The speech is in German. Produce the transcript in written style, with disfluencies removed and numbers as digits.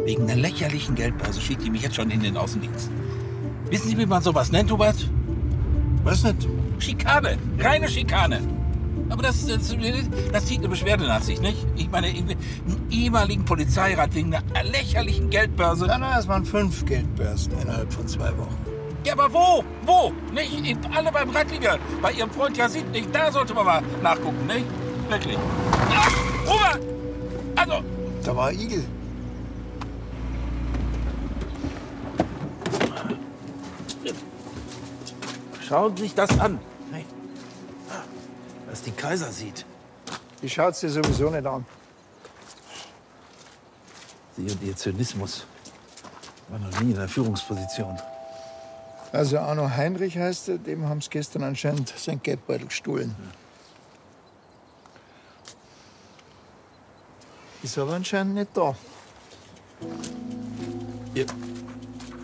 Wegen einer lächerlichen Geldbörse schickt die mich jetzt schon in den Außendienst. Wissen Sie, wie man sowas nennt, Hubert? Was nicht? Schikane, reine Schikane. Aber das zieht eine Beschwerde nach sich, nicht? Ich meine, einen ehemaligen Polizeirat wegen einer lächerlichen Geldbörse. Ja, es waren 5 Geldbörsen innerhalb von 2 Wochen. Ja, aber wo? Wo? Nicht? Alle beim Radlinger. Bei Ihrem Freund Yasin nicht. Da sollte man mal nachgucken, nicht? Wirklich. Ach, Hubert! Also... Da war Igel. Schauen Sie sich das an. Was die Kaiser sieht. Die schaut's dir sowieso nicht an. Sie und Ihr Zynismus. War noch nie in einer Führungsposition. Also Arno Heinrich heißt er, dem haben sie gestern anscheinend sein Geldbeutel gestohlen. Ist aber anscheinend nicht da. Ihr